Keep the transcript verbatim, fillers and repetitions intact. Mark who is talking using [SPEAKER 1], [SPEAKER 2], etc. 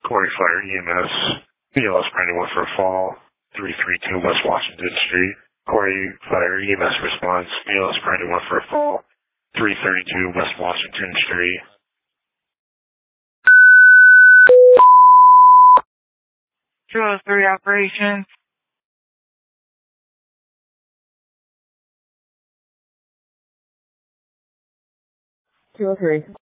[SPEAKER 1] Corey Fire E M S, B L S Brandon one for a fall, three three two West Washington Street. Corey Fire E M S response, B L S Brandon one for a fall, three thirty-two West Washington Street.
[SPEAKER 2] two oh three operations.
[SPEAKER 3] two oh three.